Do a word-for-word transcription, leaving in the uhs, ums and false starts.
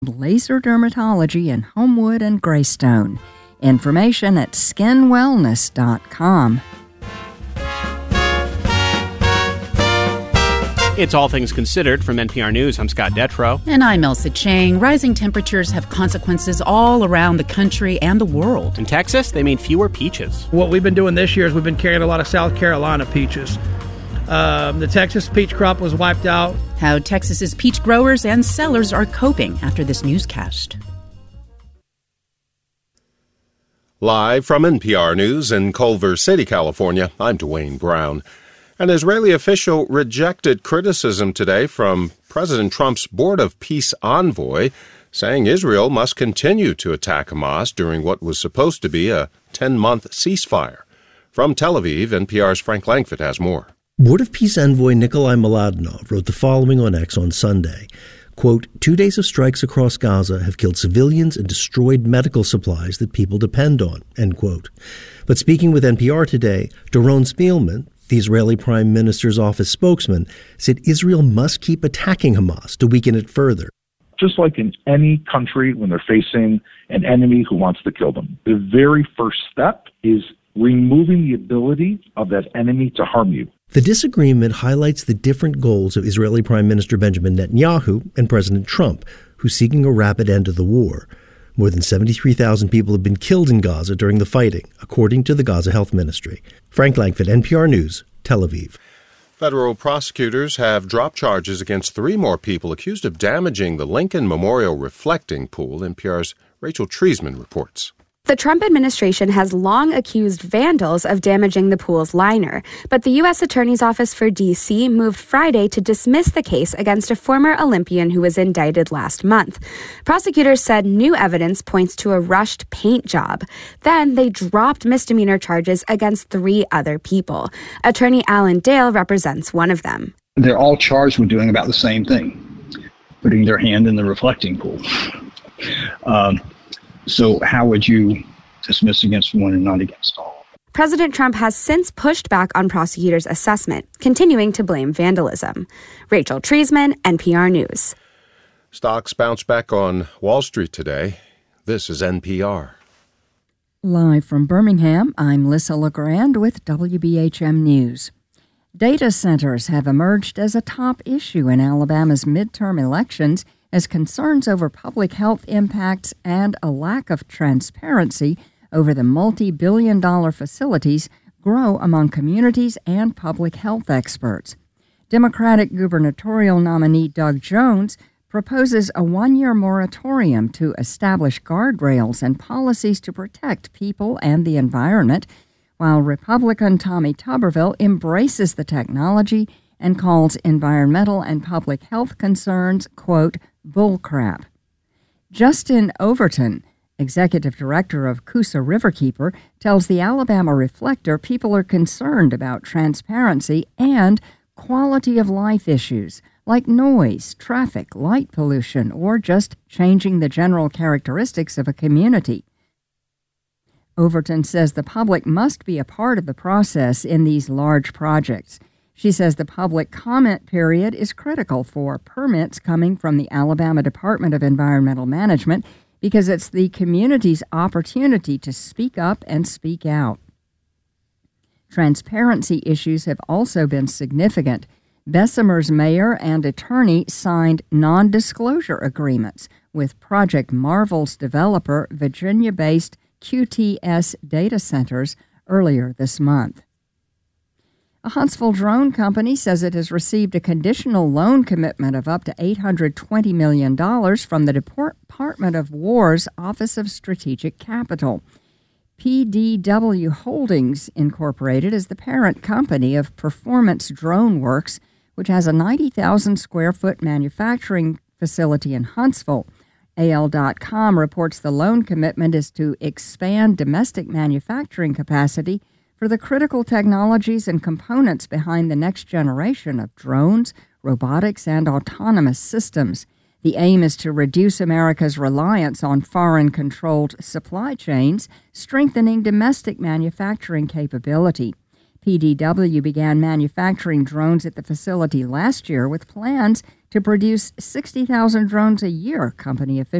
laser dermatology in Homewood and Greystone. Information at skin wellness dot com. It's All Things Considered from N P R News. I'm Scott Detrow. And I'm Elsa Chang. Rising temperatures have consequences all around the country and the world. In Texas, they mean fewer peaches. What we've been doing this year is we've been carrying a lot of South Carolina peaches. Um, the Texas peach crop was wiped out. How Texas's peach growers and sellers are coping after this newscast. Live from N P R News in Culver City, California, I'm Dwayne Brown. An Israeli official rejected criticism today from President Trump's Board of Peace envoy, saying Israel must continue to attack Hamas during what was supposed to be a ten-month ceasefire. From Tel Aviv, N P R's Frank Langford has more. Board of Peace envoy Nikolai Mladenov wrote the following on X on Sunday. Quote, two days of strikes across Gaza have killed civilians and destroyed medical supplies that people depend on, end quote. But speaking with N P R today, Doron Spielman, the Israeli Prime Minister's office spokesman, said Israel must keep attacking Hamas to weaken it further. Just like in any country when they're facing an enemy who wants to kill them, the very first step is removing the ability of that enemy to harm you. The disagreement highlights the different goals of Israeli Prime Minister Benjamin Netanyahu and President Trump, who's seeking a rapid end to the war. More than seventy-three thousand people have been killed in Gaza during the fighting, according to the Gaza Health Ministry. Frank Langford, N P R News, Tel Aviv. Federal prosecutors have dropped charges against three more people accused of damaging the Lincoln Memorial reflecting pool. N P R's Rachel Treisman reports. The Trump administration has long accused vandals of damaging the pool's liner, but the U S Attorney's Office for D C moved Friday to dismiss the case against a former Olympian who was indicted last month. Prosecutors said new evidence points to a rushed paint job. Then they dropped misdemeanor charges against three other people. Attorney Alan Dale represents one of them. They're all charged with doing about the same thing, putting their hand in the reflecting pool. Um, So how would you dismiss against one and not against all? President Trump has since pushed back on prosecutors' assessment, continuing to blame vandalism. Rachel Treisman, N P R News. Stocks bounced back on Wall Street today. This is N P R. Live from Birmingham, I'm Lissa LeGrand with W B H M News. Data centers have emerged as a top issue in Alabama's midterm elections as concerns over public health impacts and a lack of transparency over the multi-billion dollar facilities grow among communities and public health experts. Democratic gubernatorial nominee Doug Jones proposes a one-year moratorium to establish guardrails and policies to protect people and the environment, while Republican Tommy Tuberville embraces the technology and calls environmental and public health concerns, quote, bullcrap. Justin Overton, executive director of Coosa Riverkeeper, tells the Alabama Reflector people are concerned about transparency and quality of life issues like noise, traffic, light pollution, or just changing the general characteristics of a community. Overton says the public must be a part of the process in these large projects. She says the public comment period is critical for permits coming from the Alabama Department of Environmental Management because it's the community's opportunity to speak up and speak out. Transparency issues have also been significant. Bessemer's mayor and attorney signed non-disclosure agreements with Project Marvel's developer, Virginia-based Q T S Data Centers, earlier this month. A Huntsville drone company says it has received a conditional loan commitment of up to eight hundred twenty million dollars from the Department of War's Office of Strategic Capital. P D W Holdings, Incorporated, is the parent company of Performance Drone Works, which has a ninety thousand square foot manufacturing facility in Huntsville. A L dot com reports the loan commitment is to expand domestic manufacturing capacity for the critical technologies and components behind the next generation of drones, robotics, and autonomous systems. The aim is to reduce America's reliance on foreign-controlled supply chains, strengthening domestic manufacturing capability. P D W began manufacturing drones at the facility last year with plans to produce sixty thousand drones a year, company officials